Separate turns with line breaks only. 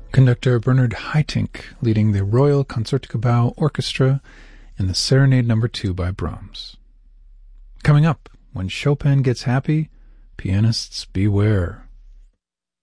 Conductor Bernard Haitink leading the Royal Concertgebouw Orchestra in the Serenade No. 2 by Brahms. Coming up, when Chopin gets happy, pianists beware.